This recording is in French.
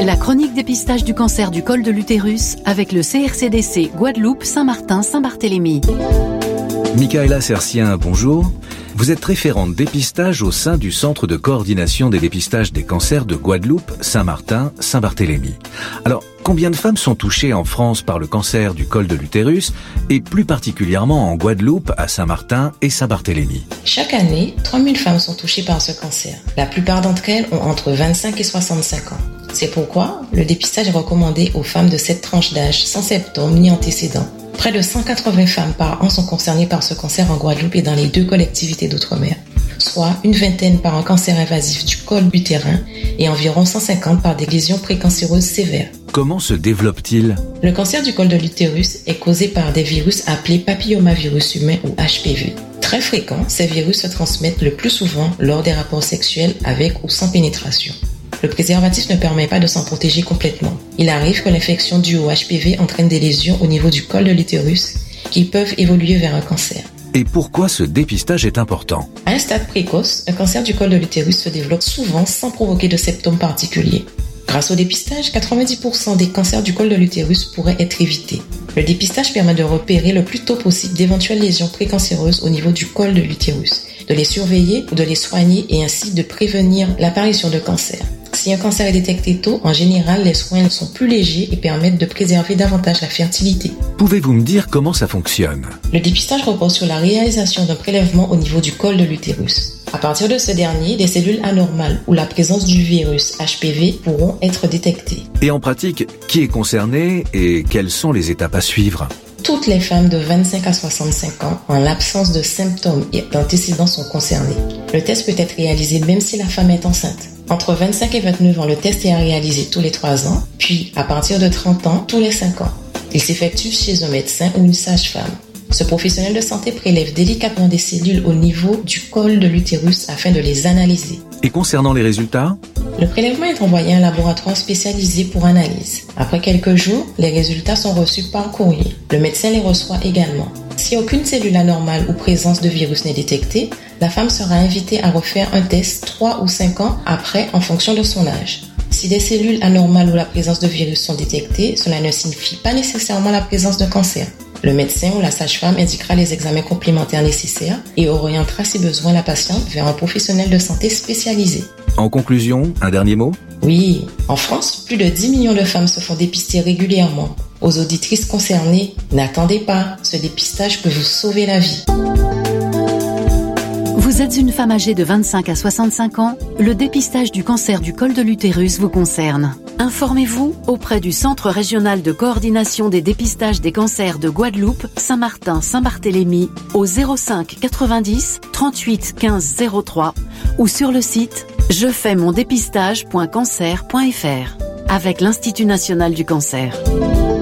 La chronique dépistage du cancer du col de l'utérus avec le CRCDC Guadeloupe, Saint-Martin, Saint-Barthélemy. Michaela Sercien, bonjour. Vous êtes référente dépistage au sein du Centre de coordination des dépistages des cancers de Guadeloupe, Saint-Martin, Saint-Barthélemy. Alors, combien de femmes sont touchées en France par le cancer du col de l'utérus et plus particulièrement en Guadeloupe, à Saint-Martin et Saint-Barthélemy? Chaque année, 3000 femmes sont touchées par ce cancer. La plupart d'entre elles ont entre 25 et 65 ans. C'est pourquoi le dépistage est recommandé aux femmes de cette tranche d'âge sans symptômes ni antécédents. Près de 180 femmes par an sont concernées par ce cancer en Guadeloupe et dans les 2 collectivités d'outre-mer, soit une vingtaine par un cancer invasif du col utérin et environ 150 par des lésions précancéreuses sévères. Comment se développe-t-il? Le cancer du col de l'utérus est causé par des virus appelés papillomavirus humain ou HPV. Très fréquents, ces virus se transmettent le plus souvent lors des rapports sexuels avec ou sans pénétration. Le préservatif ne permet pas de s'en protéger complètement. Il arrive que l'infection due au HPV entraîne des lésions au niveau du col de l'utérus qui peuvent évoluer vers un cancer. Et pourquoi ce dépistage est important? À un stade précoce, un cancer du col de l'utérus se développe souvent sans provoquer de symptômes particuliers. Grâce au dépistage, 90% des cancers du col de l'utérus pourraient être évités. Le dépistage permet de repérer le plus tôt possible d'éventuelles lésions précancéreuses au niveau du col de l'utérus, de les surveiller ou de les soigner et ainsi de prévenir l'apparition de cancer. Si un cancer est détecté tôt, en général, les soins sont plus légers et permettent de préserver davantage la fertilité. Pouvez-vous me dire comment ça fonctionne? Le dépistage repose sur la réalisation d'un prélèvement au niveau du col de l'utérus. À partir de ce dernier, des cellules anormales ou la présence du virus HPV pourront être détectées. Et en pratique, qui est concerné et quelles sont les étapes à suivre? Toutes les femmes de 25 à 65 ans, en l'absence de symptômes et d'antécédents, sont concernées. Le test peut être réalisé même si la femme est enceinte. Entre 25 et 29 ans, le test est à réaliser tous les 3 ans, puis à partir de 30 ans, tous les 5 ans. Il s'effectue chez un médecin ou une sage-femme. Ce professionnel de santé prélève délicatement des cellules au niveau du col de l'utérus afin de les analyser. Et concernant les résultats? Le prélèvement est envoyé à un laboratoire spécialisé pour analyse. Après quelques jours, les résultats sont reçus par courrier. Le médecin les reçoit également. Si aucune cellule anormale ou présence de virus n'est détectée, la femme sera invitée à refaire un test 3 ou 5 ans après en fonction de son âge. Si des cellules anormales ou la présence de virus sont détectées, cela ne signifie pas nécessairement la présence de cancer. Le médecin ou la sage-femme indiquera les examens complémentaires nécessaires et orientera si besoin la patiente vers un professionnel de santé spécialisé. En conclusion, un dernier mot? Oui, en France, plus de 10 millions de femmes se font dépister régulièrement. Aux auditrices concernées, n'attendez pas, ce dépistage peut vous sauver la vie. Vous êtes une femme âgée de 25 à 65 ans, le dépistage du cancer du col de l'utérus vous concerne. Informez-vous auprès du Centre régional de coordination des dépistages des cancers de Guadeloupe, Saint-Martin, Saint-Barthélemy au 05 90 38 15 03 ou sur le site jefaimondepistage.cancer.fr avec l'Institut national du cancer.